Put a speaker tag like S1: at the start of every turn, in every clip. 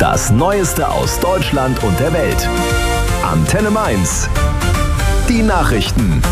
S1: Das Neueste aus Deutschland und der Welt. Antenne Mainz. Die Nachrichten.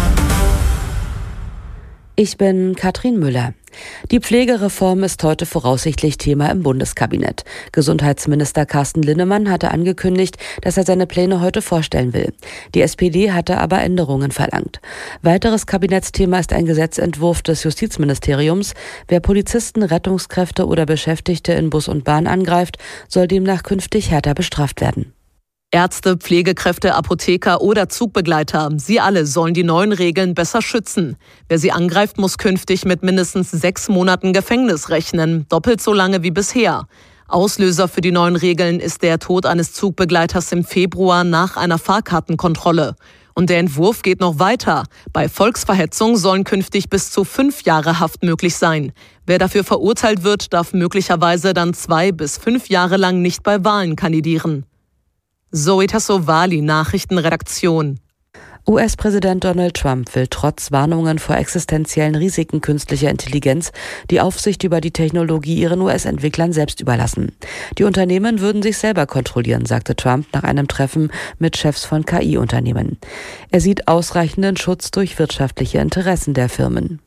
S2: Ich bin Katrin Müller. Die Pflegereform ist heute voraussichtlich Thema im Bundeskabinett. Gesundheitsminister Carsten Linnemann hatte angekündigt, dass er seine Pläne heute vorstellen will. Die SPD hatte aber Änderungen verlangt. Weiteres Kabinettsthema ist ein Gesetzentwurf des Justizministeriums. Wer Polizisten, Rettungskräfte oder Beschäftigte in Bus und Bahn angreift, soll demnach künftig härter bestraft werden.
S3: Ärzte, Pflegekräfte, Apotheker oder Zugbegleiter, sie alle sollen die neuen Regeln besser schützen. Wer sie angreift, muss künftig mit mindestens 6 Monaten Gefängnis rechnen, doppelt so lange wie bisher. Auslöser für die neuen Regeln ist der Tod eines Zugbegleiters im Februar nach einer Fahrkartenkontrolle. Und der Entwurf geht noch weiter. Bei Volksverhetzung sollen künftig bis zu 5 Jahre Haft möglich sein. Wer dafür verurteilt wird, darf möglicherweise dann 2 bis 5 Jahre lang nicht bei Wahlen kandidieren. Zoe Tassovali, Nachrichtenredaktion.
S2: US-Präsident Donald Trump will trotz Warnungen vor existenziellen Risiken künstlicher Intelligenz die Aufsicht über die Technologie ihren US-Entwicklern selbst überlassen. Die Unternehmen würden sich selber kontrollieren, sagte Trump nach einem Treffen mit Chefs von KI-Unternehmen. Er sieht ausreichenden Schutz durch wirtschaftliche Interessen der Firmen.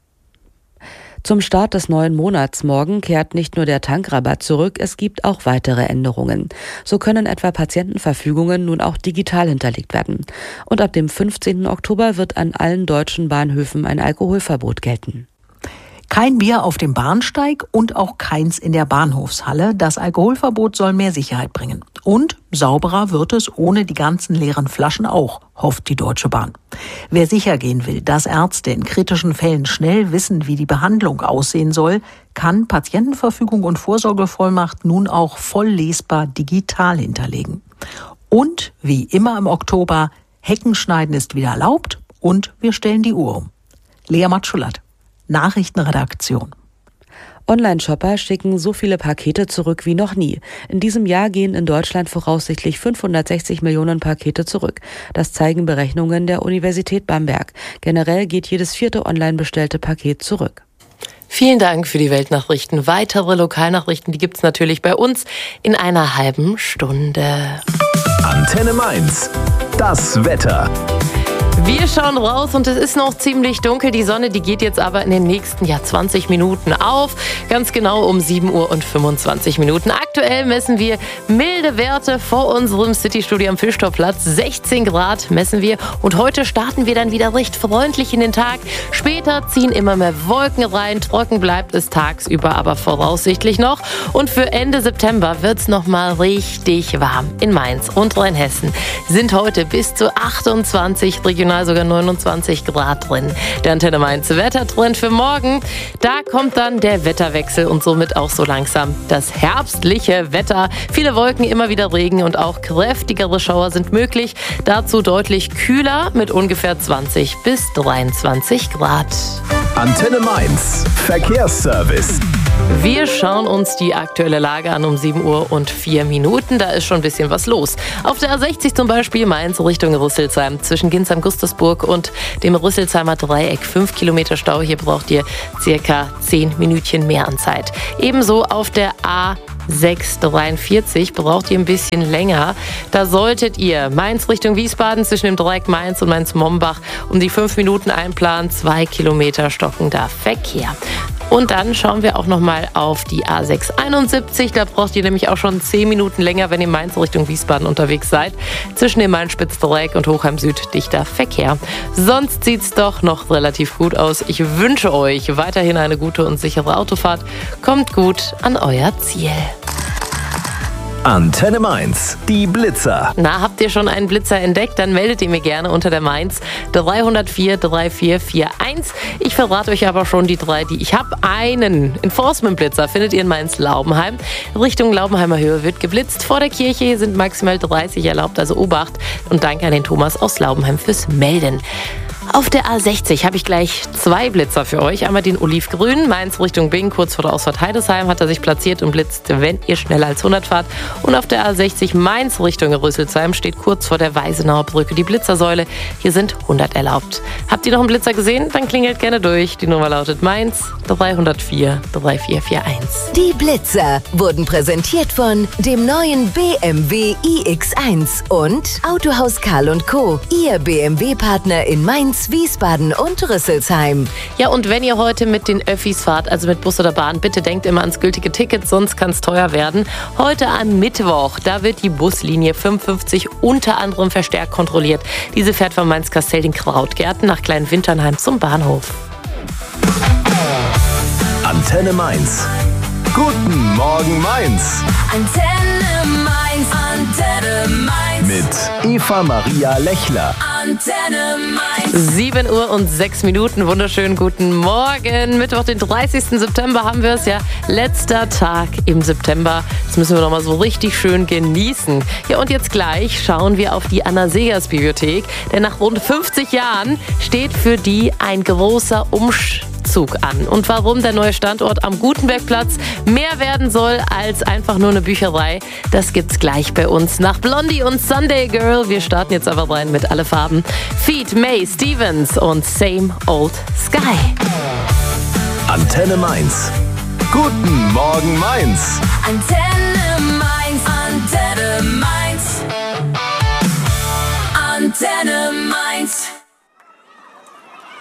S2: Zum Start des neuen Monats morgen kehrt nicht nur der Tankrabatt zurück, es gibt auch weitere Änderungen. So können etwa Patientenverfügungen nun auch digital hinterlegt werden. Und ab dem 15. Oktober wird an allen deutschen Bahnhöfen ein Alkoholverbot gelten.
S4: Kein Bier auf dem Bahnsteig und auch keins in der Bahnhofshalle. Das Alkoholverbot soll mehr Sicherheit bringen. Und sauberer wird es ohne die ganzen leeren Flaschen auch, hofft die Deutsche Bahn. Wer sicher gehen will, dass Ärzte in kritischen Fällen schnell wissen, wie die Behandlung aussehen soll, kann Patientenverfügung und Vorsorgevollmacht nun auch voll lesbar digital hinterlegen. Und wie immer im Oktober, Heckenschneiden ist wieder erlaubt und wir stellen die Uhr um. Lea Matschulat, Nachrichtenredaktion.
S2: Online-Shopper schicken so viele Pakete zurück wie noch nie. In diesem Jahr gehen in Deutschland voraussichtlich 560 Millionen Pakete zurück. Das zeigen Berechnungen der Universität Bamberg. Generell geht jedes 4. online bestellte Paket zurück.
S5: Vielen Dank für die Weltnachrichten. Weitere Lokalnachrichten, die gibt's natürlich bei uns in einer halben Stunde.
S1: Antenne Mainz. Das Wetter.
S5: Wir schauen raus und es ist noch ziemlich dunkel. Die Sonne, die geht jetzt aber in den nächsten 20 Minuten auf. Ganz genau um 7 Uhr und 25 Minuten. Aktuell messen wir milde Werte vor unserem City-Studio am Fischtorplatz. 16 Grad messen wir und heute starten wir dann wieder recht freundlich in den Tag. Später ziehen immer mehr Wolken rein. Trocken bleibt es tagsüber aber voraussichtlich noch. Und für Ende September wird es nochmal richtig warm. In Mainz und Rheinhessen sind heute bis zu 28 regional sogar 29 Grad drin. Der Antenne Mainz Wettertrend für morgen. Da kommt dann der Wetterwechsel und somit auch so langsam das herbstliche Wetter. Viele Wolken, immer wieder Regen und auch kräftigere Schauer sind möglich. Dazu deutlich kühler mit ungefähr 20 bis 23 Grad.
S1: Antenne Mainz Verkehrsservice.
S5: Wir schauen uns die aktuelle Lage an um 7 Uhr und 4 Minuten. Da ist schon ein bisschen was los. Auf der A60 zum Beispiel Mainz Richtung Rüsselsheim. Zwischen Ginsheim-Gustersburg und dem Rüsselsheimer Dreieck 5 Kilometer Stau. Hier braucht ihr circa 10 Minütchen mehr an Zeit. Ebenso auf der A643 braucht ihr ein bisschen länger. Da solltet ihr Mainz Richtung Wiesbaden zwischen dem Dreieck Mainz und Mainz-Mombach um die 5 Minuten einplanen. 2 Kilometer stockender Verkehr. Und dann schauen wir auch nochmal auf die A671. Da braucht ihr nämlich auch schon 10 Minuten länger, wenn ihr Mainz Richtung Wiesbaden unterwegs seid. Zwischen dem Main-Spitz-Dreieck und Hochheim Süd dichter Verkehr. Sonst sieht's doch noch relativ gut aus. Ich wünsche euch weiterhin eine gute und sichere Autofahrt. Kommt gut an euer Ziel.
S1: Antenne Mainz, die Blitzer.
S5: Na, habt ihr schon einen Blitzer entdeckt? Dann meldet ihr mir gerne unter der Mainz 304 3441. Ich verrate euch aber schon die 3, die ich habe. Einen Enforcement-Blitzer findet ihr in Mainz-Laubenheim. Richtung Laubenheimer Höhe wird geblitzt. Vor der Kirche sind maximal 30 erlaubt, also Obacht. Und danke an den Thomas aus Laubenheim fürs Melden. Auf der A60 habe ich gleich 2 Blitzer für euch. Einmal den olivgrünen, Mainz Richtung Bing, kurz vor der Ausfahrt Heidesheim hat er sich platziert und blitzt, wenn ihr schneller als 100 fahrt. Und auf der A60 Mainz Richtung Rüsselsheim steht kurz vor der Weisenauer Brücke die Blitzersäule. Hier sind 100 erlaubt. Habt ihr noch einen Blitzer gesehen? Dann klingelt gerne durch. Die Nummer lautet Mainz 304 3441.
S6: Die Blitzer wurden präsentiert von dem neuen BMW iX1 und Autohaus Karl & Co., Ihr BMW-Partner in Mainz, Wiesbaden und Rüsselsheim.
S5: Ja, und wenn ihr heute mit den Öffis fahrt, also mit Bus oder Bahn, bitte denkt immer ans gültige Ticket, sonst kann es teuer werden. Heute am Mittwoch, da wird die Buslinie 55 unter anderem verstärkt kontrolliert. Diese fährt von Mainz-Kastell den Krautgärten nach Kleinwinternheim zum Bahnhof.
S1: Antenne Mainz. Guten Morgen Mainz.
S7: Antenne Mainz, Antenne Mainz.
S1: Mit Eva Maria Lechler.
S7: Antenne Mainz.
S5: 7:06. Wunderschönen guten Morgen. Mittwoch, den 30. September haben wir es ja. Letzter Tag im September. Das müssen wir noch mal so richtig schön genießen. Ja, und jetzt gleich schauen wir auf die Anna-Segers-Bibliothek. Denn nach rund 50 Jahren steht für die ein großer Umzug an. Und warum der neue Standort am Gutenbergplatz mehr werden soll als einfach nur eine Bücherei, das gibt's gleich bei uns nach Blondie und Sunday Girl. Wir starten jetzt aber rein mit Alle Farben. Feat, May Stevens und Same Old Sky.
S1: Antenne Mainz. Guten Morgen Mainz.
S7: Antenne Mainz, Antenne Mainz.